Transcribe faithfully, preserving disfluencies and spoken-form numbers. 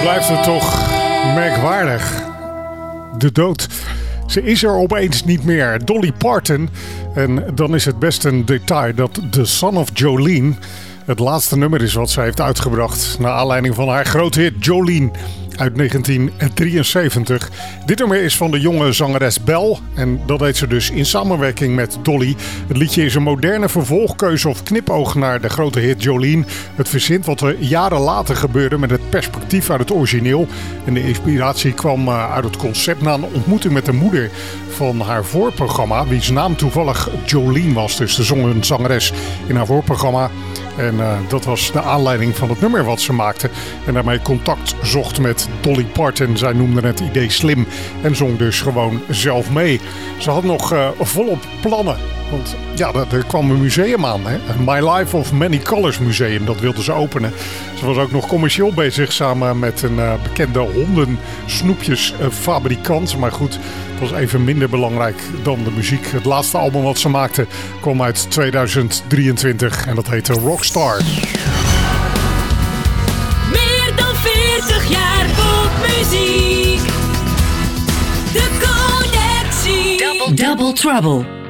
Blijft het toch merkwaardig. De dood. Ze is er opeens niet meer. Dolly Parton. En dan is het best een detail dat The Son of Jolene het laatste nummer is wat zij heeft uitgebracht. Naar aanleiding van haar grote hit Jolene uit negentien drieënzeventig. Dit nummer is van de jonge zangeres Belle. En dat deed ze dus in samenwerking met Dolly. Het liedje is een moderne vervolgkeuze of knipoog naar de grote hit Jolene. Het verzint wat er jaren later gebeurde met het perspectief uit het origineel. En de inspiratie kwam uit het concept na een ontmoeting met de moeder van haar voorprogramma. Wiens naam toevallig Jolene was. Dus de zong een zangeres in haar voorprogramma. En uh, dat was de aanleiding van het nummer wat ze maakte. En daarmee contact zocht met Dolly Parton. Zij noemde het idee slim en zong dus gewoon zelf mee. Ze had nog uh, volop plannen. Want ja, er kwam een museum aan. Hè? My Life of Many Colors Museum. Dat wilde ze openen. Ze was ook nog commercieel bezig samen met een uh, bekende hondensnoepjesfabrikant. Maar goed, het was even minder belangrijk dan de muziek. Het laatste album wat ze maakte kwam uit tweeduizend drieëntwintig. En dat heette Rockstar. Meer dan veertig jaar popmuziek. De Connectie. Double, double Trouble.